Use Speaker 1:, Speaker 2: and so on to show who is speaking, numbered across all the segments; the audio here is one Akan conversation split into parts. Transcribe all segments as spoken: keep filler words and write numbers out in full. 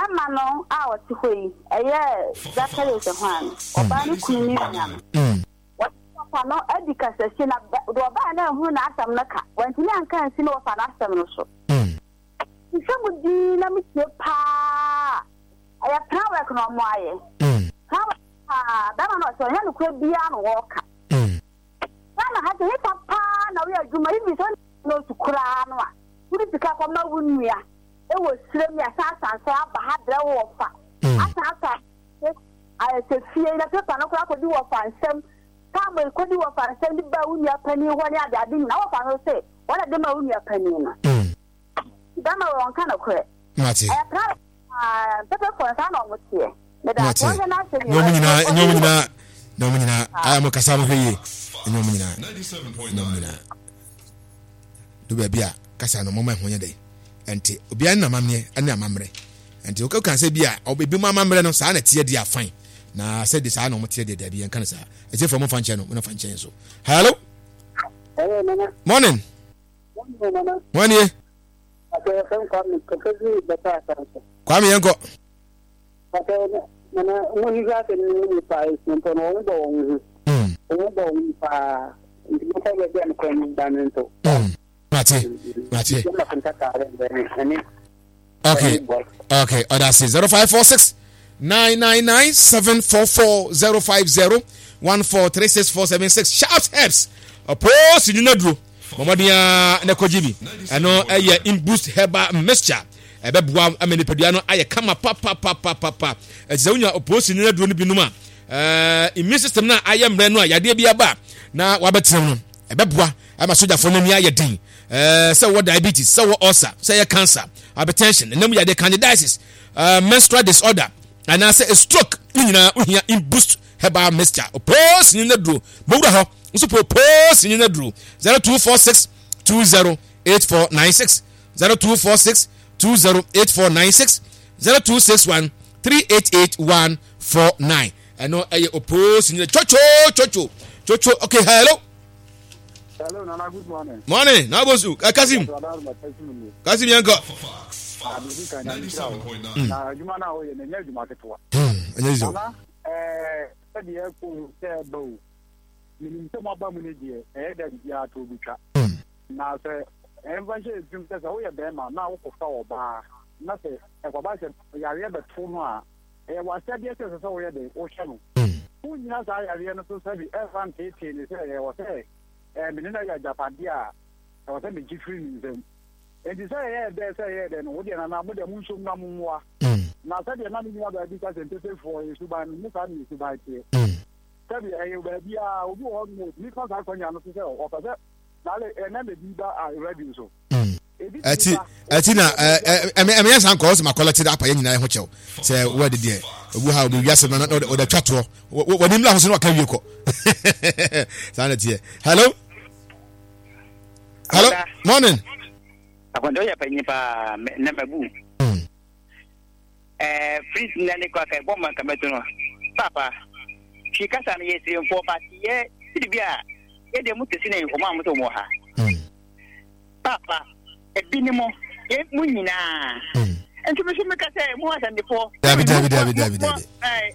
Speaker 1: bema no a wati hoi eye zakale se hwan oba ni kunu ni nyam mm wata no edika sese na do oba na hu na asam na ka wanti ni anka nsi no fa na asam no so mm nsamu di na mi tie pa aya prawe ko no mo aye mm ha dama no so ya no kwa bia no wo ka mm na ha te papa na we adwuma ibi so no sukura no a kuri tika kwa ma wunua e wo sirem ya sasa so aba ha dre wo fa asa asa ai se fie na pepa no kura ko di wo fa nsem ka mo ko di wo fa nsem di ba wunua pani ho ni ade ade na wo fa no se wala de ma wunua pani na mm dama wo nka na kure mati e pra ah pepe ko sa na mo tie me da ko na se ni no nyina
Speaker 2: no nyina no nyina am kasa mo hwe no nyina no nyina do ba bia kasa no mo ma honya dai enti obi an na mamne an na mamre enti o kan se bia obi ma mamre no sa na tie dia fan na se de sa na mo tie de da bia kan sa e se from fan che no mo na fan che so hello
Speaker 3: hello mama
Speaker 2: morning
Speaker 3: mama
Speaker 2: morning
Speaker 3: okay from kwame kokozi beta sa
Speaker 2: kwame yanko
Speaker 3: okay mana mo ni ga te ni pa is no no bo won mm o bo won pa ndi mo ta ga den ko ni dan to
Speaker 2: mm Mati, Mati. Okay, okay. Oh, that's it. Zero five four six nine nine nine seven four four zero five zero one four three six four seven six. Shout helps. A post in the drew. Momadia Nekojibi. I know a in boost herba mixture. A bebwa, I mean, the Pediano, I come up, papa, papa, papa. A Zonia opposed in the drew Binuma. Uh, in Mister Stemna, I am Reno, Yadia Biaba. Now, Wabaton. A bebwa, I'm a soldier for me, I ding. Uh, so what diabetes, so what ulcer, say cancer, hypertension, and then we are the candidiasis, uh, menstrual disorder, and I say a stroke. You know, we are in boost herbal mixture. Oppose in the drew. Modaho, so propose in the drew. Zero two four six two zero eight four nine six zero two four six two zero eight four nine six zero two six one three eight eight one four nine. I know I oppose in the chocho chocho chocho. Okay, hello.
Speaker 3: Hello, Nana, good morning.
Speaker 2: Morning, Nabozu, Kasim. Kasim Yanko.
Speaker 3: ninety-seven point nine. Na juma na o ye na nya juma ketewa.
Speaker 2: Hmm, enyezo.
Speaker 3: Na eh e de e ko se do. Ni nte mo ba mu ne die e da bia to bitwa. Hmm. Na se evangelist dim se o ye be ma na wo ko fa oba. Na se e ko ba se yare be to no a e wa se de se se o ye de o hye no. Hmm. Ku nyina sa yare no so se bi e fan te te ni se e wo se eh minina ya japadia I was saying different them and this say there say then we na na mo de munso na mwa na say de na mi wa ba bi ka se tete for you ba ni ka ni su ba tie say bi eh ba bi a obi wo mo ni ka ka kwanya no say o ka say na le eh na be bi ba a ready so
Speaker 2: ati ati na eh eh me san ko so ma quality da pa ye nyina ho chew say we de de obu ha obi wiase na o da twato woni mla ho so no ka wie ko sana tie hello hello morning
Speaker 4: akondo ya penyi pa na mabu eh freeze na ne kwa ka bomba kameto no papa shi kasa na yesi mfo party ye bia ye de mutesi na info ma muto mo ha papa ebinimo ye munyina enti me me kasa mo asande fo
Speaker 2: dabi dabi dabi dabi dabi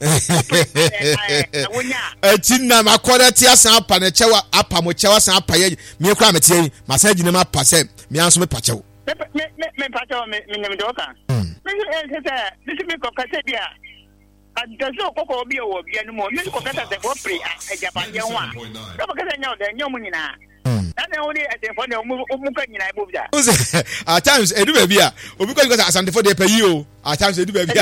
Speaker 2: ati na makwara ti asan apa na chewa apa mo chewa san apa ye me kwa metie masaji na mapa se me anso me pachew
Speaker 4: me me me pachew me me nem doka me se se this me ko kasa bia adazo kokko bia wo bia no mo me ko kasa de bo pre a japan ye wa ko kasa nya o de nya mo nyina na only at the phone umuka nyina ibo bia
Speaker 2: at times edu ba bia obi ko because asante for dey pay you at times edu ba bia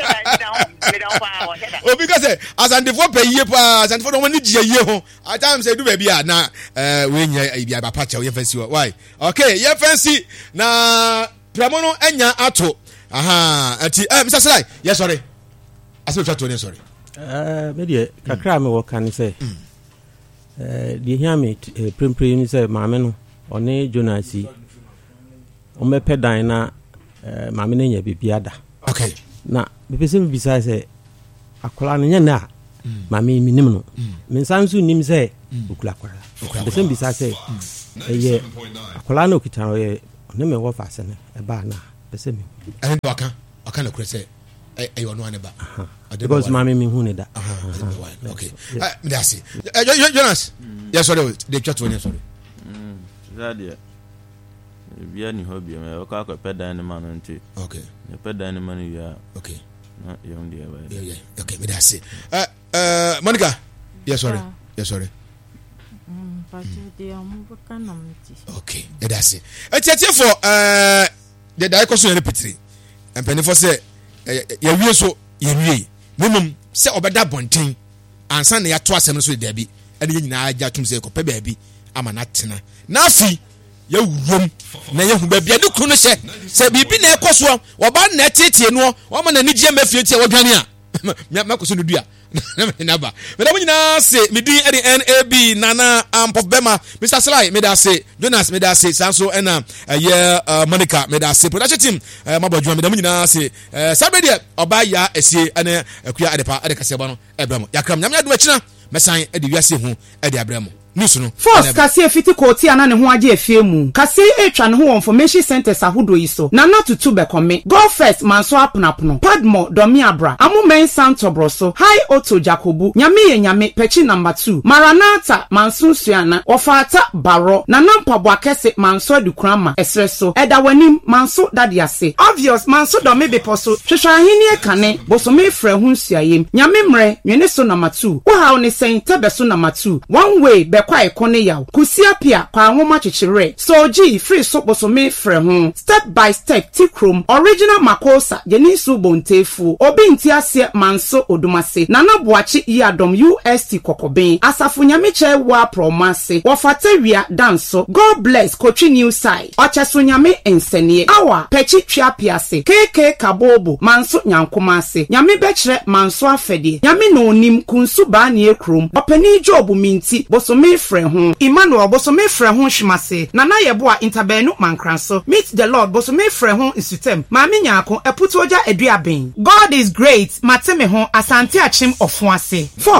Speaker 2: obi ko say asante for pay you pa asante for no ni gie ye ho at times edu ba bia na eh we nya bia ba pacha ye fancy why okay ye fancy na pramono anya ato aha ati eh Mister Slai yes sorry aso twa to ne sorry
Speaker 5: eh me de kakra me wo kan say eh di hiame prempre ni say maame no one Jonasi o me pedan na maame na nya bibia da
Speaker 2: okay
Speaker 5: na bepese me bisa say akola no nya na maame mi nim no me sansu nim say okula akola bepese me bisa say eh akola na okita no ye ne me wo fa se ne e ba na bepese me
Speaker 2: ene do aka aka na kure say e yo no aneba
Speaker 5: because mama me hu ne da
Speaker 2: okay me da say Jonas yes sorry dey chat one sorry
Speaker 6: mm zadia bia ni hobby me o ka ko peda ni man nti
Speaker 2: okay
Speaker 6: ne peda ni man ya
Speaker 2: okay
Speaker 6: na yom dia ba
Speaker 2: yeah yeah okay me da say uh uh Monica yes sorry yes sorry
Speaker 7: mm but they are move kana mti
Speaker 2: okay me da say etiatie for uh the dai ko so repeat and penny for say ya wie so ya wie memum se obeda bonten ansa na ya to asem so da bi ene nyina agya tum se ko pe ba bi ama na tena na afi ya wuwom na ya hu ba bia de kru no hye se bibi na ekoso oba na tietie no o ma na ni gie mafie tie wodwane a makoso no dua na ba me da nyina se me din e N A B Nana Ampof Bema Mister Sly me da se Jonas me da se sanso ena ye Monica me da se production team mabodwo me da nyina se sabe de oba ya esie ene akua adepa ade kase ba no ebramo yakram nyame adu akina mesan ade wiase hu ade abramo news no
Speaker 8: force kase fiti koti ana ne ho age afie mu kase etwa ne ho information centers ahodo yi so na na tutu be kome go first manso aponapono padmo domi abra amumen santobroso high auto jacobu nyame ye nyame pechi number two maranata manso suana ofata baro na nampabo akese manso adukrama esreso edawanim manso dadiase obvious manso domi be poso hwehwa ahini ekane bosome frɛ ho nsuayem nyame mre nwene so number two wo hawo ne sen tebeso number two one way be kwa ikone yaw kusia pia kwa ahoma chichire so ji free so bosome frɛ ho step by step tikrom original makosa yenisu bontefu obi ntiase manso odumase nana boachi yadom U S T kokoben asafo nyameche wa promase wofatawia danso god bless kochi new side ocheso nyame ensenie awa pechi twa piase keke kabobo manso nyankomase nyame bechre manso afede nyame no onim kunsu ba ne ekrom opani job minti bosome frɛ ho Emmanuel bosome frɛ ho hwimase nana yeboa interbenu mankranso meet the Lord bosome frɛ ho isutem maame nyaako eputoja eduaben God is great mateme ho asante achim ofuase for